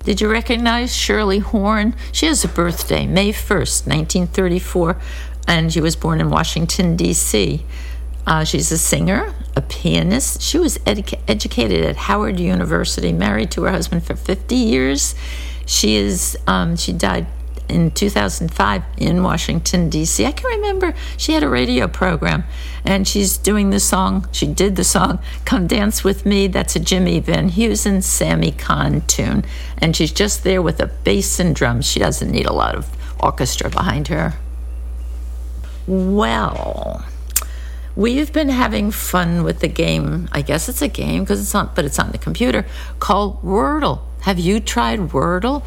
Did you recognize Shirley Horn? She has a birthday, May 1st, 1934, and she was born in Washington, D.C. She's a singer, a pianist. She was educated at Howard University, married to her husband for 50 years. She died in 2005 in Washington, D.C. I can remember she had a radio program, and she's doing the song. She did the song, Come Dance With Me. That's a Jimmy Van Heusen, Sammy Kahn tune. And she's just there with a bass and drums. She doesn't need a lot of orchestra behind her. Well, we've been having fun with the game. I guess it's a game because it's on the computer, called Wordle. Have you tried Wordle?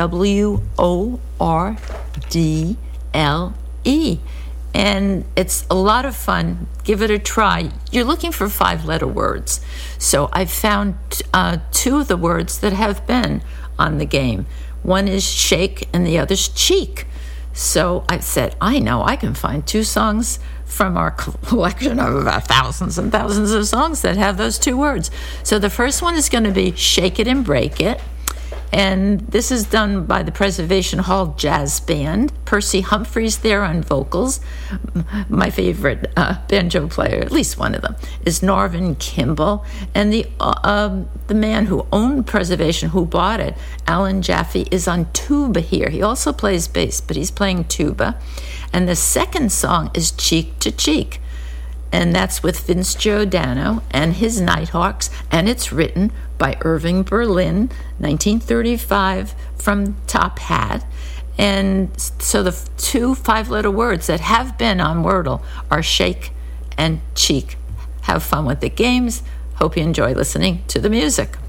WORDLE. And it's a lot of fun. Give it a try. You're looking for 5-letter words. So I found 2 of the words that have been on the game. One is shake and the other's cheek. So I said, I know I can find 2 songs from our collection of thousands and thousands of songs that have those 2 words. So the first one is going to be Shake It and Break It. And this is done by the Preservation Hall Jazz Band. Percy Humphreys there on vocals. My favorite banjo player, at least one of them, is Norvin Kimball. And the man who owned Preservation, who bought it, Alan Jaffe, is on tuba here. He also plays bass, but he's playing tuba. And the second song is Cheek to Cheek. And that's with Vince Giordano and his Nighthawks, and it's written by Irving Berlin, 1935, from Top Hat. And so the 2 5-letter words that have been on Wordle are shake and cheek. Have fun with the games. Hope you enjoy listening to the music.